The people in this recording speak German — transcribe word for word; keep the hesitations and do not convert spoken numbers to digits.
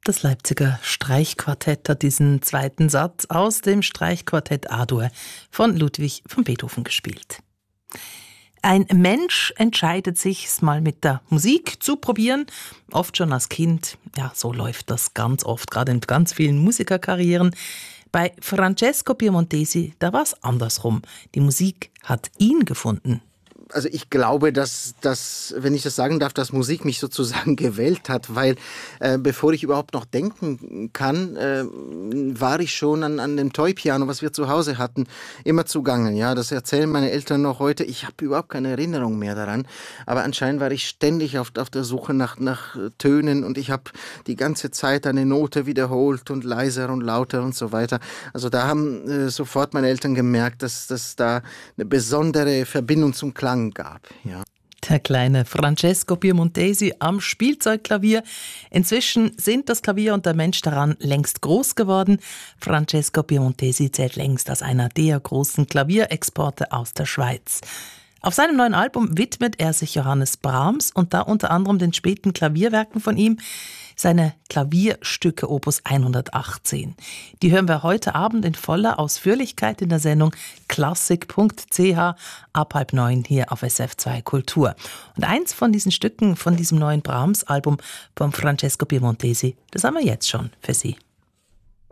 Das Leipziger Streichquartett hat diesen zweiten Satz aus dem Streichquartett A-Dur von Ludwig van Beethoven gespielt. Ein Mensch entscheidet sich, es mal mit der Musik zu probieren, oft schon als Kind. Ja, so läuft das ganz oft, gerade in ganz vielen Musikerkarrieren. Bei Francesco Piemontesi, da war es andersrum. Die Musik hat ihn gefunden. Also ich glaube, dass, dass, wenn ich das sagen darf, dass Musik mich sozusagen gewählt hat, weil äh, bevor ich überhaupt noch denken kann, äh, war ich schon an, an dem Toy-Piano, was wir zu Hause hatten, immer zugange. Ja, das erzählen meine Eltern noch heute. Ich habe überhaupt keine Erinnerung mehr daran, aber anscheinend war ich ständig auf, auf der Suche nach, nach Tönen und ich habe die ganze Zeit eine Note wiederholt und leiser und lauter und so weiter. Also da haben äh, sofort meine Eltern gemerkt, dass, dass da eine besondere Verbindung zum Klang gab, ja. Der kleine Francesco Piemontesi am Spielzeugklavier. Inzwischen sind das Klavier und der Mensch daran längst groß geworden. Francesco Piemontesi zählt längst als einer der großen Klavierexporte aus der Schweiz. Auf seinem neuen Album widmet er sich Johannes Brahms und da unter anderem den späten Klavierwerken von ihm, seine Klavierstücke Opus hundertachtzehn. Die hören wir heute Abend in voller Ausführlichkeit in der Sendung klassik punkt c h ab halb neun hier auf S F zwei Kultur. Und eins von diesen Stücken von diesem neuen Brahms-Album von Francesco Piemontesi, das haben wir jetzt schon für Sie.